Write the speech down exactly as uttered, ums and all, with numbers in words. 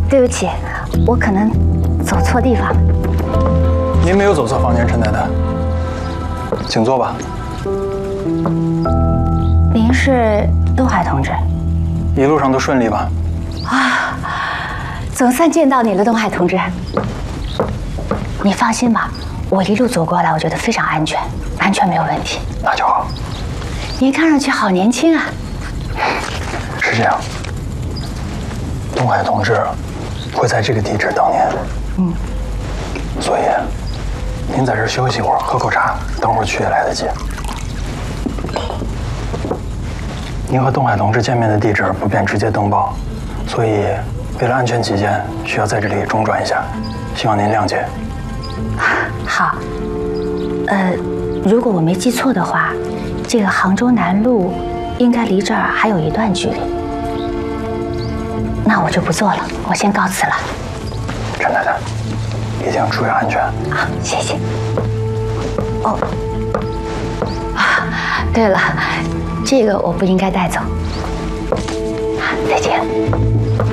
对不起，我可能走错地方了。 您没有走错房间，陈太太，请坐吧。 您是东海同志？ 一路上都顺利吧？ 啊，总算见到你了，东海同志。你放心吧，我一路走过来，我觉得非常安全，完全没有问题。 那就好。 您看上去好年轻啊。 是这样，东海同志会在这个地址等您。嗯。所以，您在这儿休息一会儿，喝口茶，等会儿去也来得及。您和东海同志见面的地址不便直接登报，所以为了安全起见，需要在这里中转一下，希望您谅解。 好。呃，如果我没记错的话，这个杭州南路应该离这儿还有一段距离。那我就不做了，我先告辞了。 陈太太，一定注意安全。 啊，谢谢。哦，啊，对了，这个我不应该带走。好，再见。